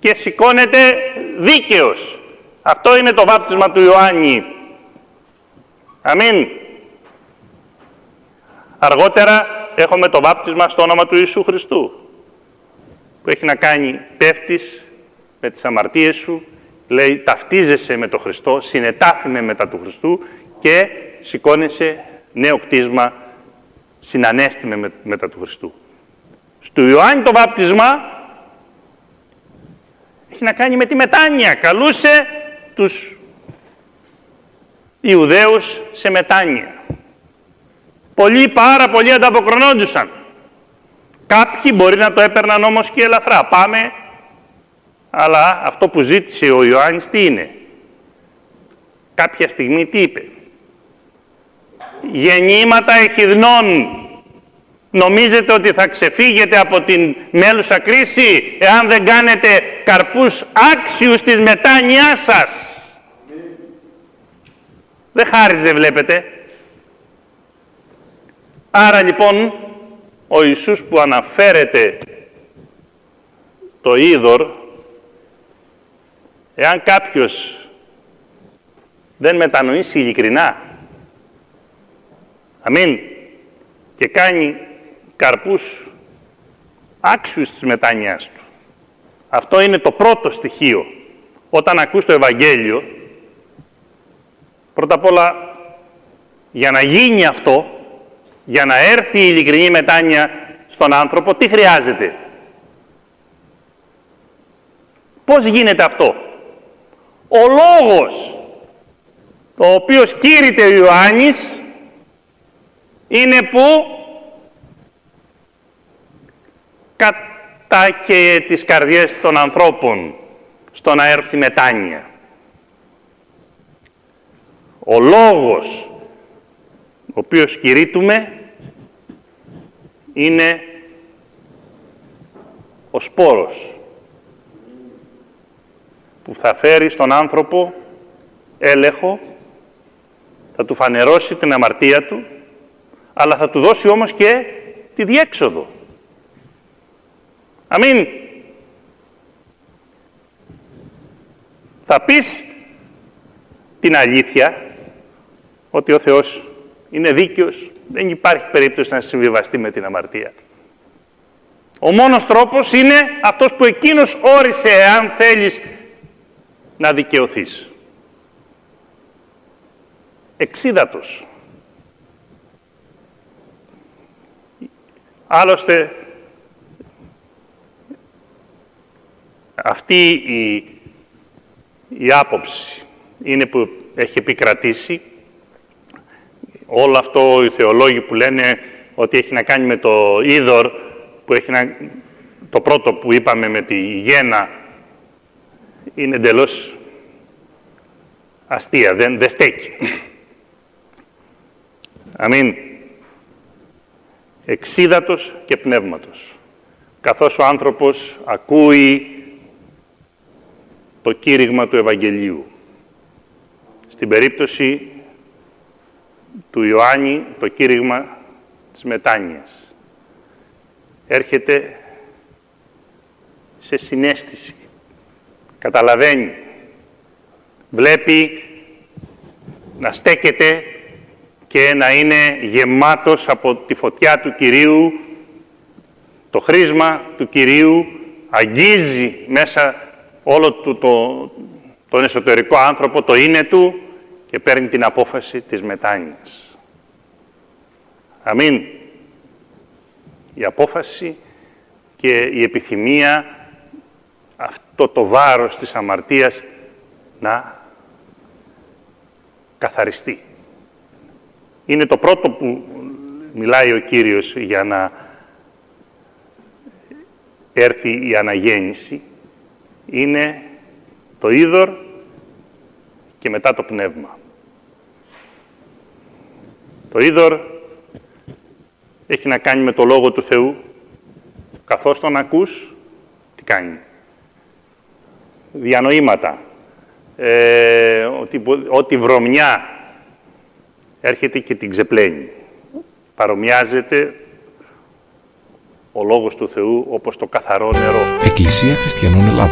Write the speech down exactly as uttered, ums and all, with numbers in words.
και σηκώνεται δίκαιος. Αυτό είναι το βάπτισμα του Ιωάννη. Αμήν. Αργότερα έχουμε το βάπτισμα στο όνομα του Ιησού Χριστού, που έχει να κάνει, πέφτεις με τις αμαρτίες σου, λέει ταυτίζεσαι με τον Χριστό, συνετάφημε μετά του Χριστού και σηκώνεσαι νέο κτίσμα, συνανέστημε με, μετά του Χριστού. Στο Ιωάννη το βάπτισμα έχει να κάνει με τη μετάνοια. Καλούσε τους Ιουδαίους σε μετάνοια. Πολλοί, πάρα πολλοί ανταποκρινόντουσαν. Κάποιοι μπορεί να το έπαιρναν όμως και ελαφρά. Πάμε, αλλά αυτό που ζήτησε ο Ιωάννης τι είναι? Κάποια στιγμή τι είπε? Γεννήματα εχιδνών. Νομίζετε ότι θα ξεφύγετε από την μέλουσα κρίση εάν δεν κάνετε καρπούς άξιους της μετάνοιάς σας? Δεν χάριζε, βλέπετε. Άρα λοιπόν ο Ιησούς που αναφέρεται το είδωρ, εάν κάποιος δεν μετανοήσει ειλικρινά, αμήν, και κάνει καρπούς άξιους της μετάνοιάς του. Αυτό είναι το πρώτο στοιχείο. Όταν ακούς το Ευαγγέλιο, πρώτα απ' όλα, για να γίνει αυτό, για να έρθει η ειλικρινή μετάνοια στον άνθρωπο, τι χρειάζεται? Πώς γίνεται αυτό? Ο λόγος, το οποίος κήρυτε ο Ιωάννης, είναι που κατάκαιε τις καρδιές των ανθρώπων στο να έρθει μετάνοια. Ο λόγος ο οποίος κηρύττουμε είναι ο σπόρος που θα φέρει στον άνθρωπο έλεγχο, θα του φανερώσει την αμαρτία του, αλλά θα του δώσει όμως και τη διέξοδο. Αμήν. Θα πεις την αλήθεια, ότι ο Θεός είναι δίκαιος, δεν υπάρχει περίπτωση να συμβιβαστεί με την αμαρτία. Ο μόνος τρόπος είναι αυτός που εκείνος όρισε, εάν θέλεις να δικαιωθείς. Εξίδατος. Άλλωστε, αυτή η, η άποψη είναι που έχει επικρατήσει. Όλο αυτό οι θεολόγοι που λένε ότι έχει να κάνει με το είδωρ, που έχει να, το πρώτο που είπαμε με τη γέννα, είναι εντελώς αστεία, δεν, δεν στέκει. Αμήν. Εξίδατος και πνεύματος. Καθώς ο άνθρωπος ακούει το κήρυγμα του Ευαγγελίου. Στην περίπτωση του Ιωάννη, το κήρυγμα της μετάνοιας. Έρχεται σε συναίσθηση. Καταλαβαίνει. Βλέπει να στέκεται και να είναι γεμάτος από τη φωτιά του Κυρίου, το χρήσμα του Κυρίου, αγγίζει μέσα όλο του το, τον εσωτερικό άνθρωπο, το είναι του, και παίρνει την απόφαση της μετάνοιας. Αμήν. Η απόφαση και η επιθυμία, αυτό το βάρος της αμαρτίας να καθαριστεί. Είναι το πρώτο που μιλάει ο Κύριος για να έρθει η αναγέννηση. Είναι το είδωρ και μετά το πνεύμα. Το είδωρ έχει να κάνει με το Λόγο του Θεού. Καθώς τον ακούς, τι κάνει? Διανοήματα. Ε, ότι, ότι βρωμιά έρχεται και την ξεπλένει. Παρομοιάζεται ο Λόγος του Θεού όπως το καθαρό νερό. Εκκλησία Χριστιανών Ελλάδος.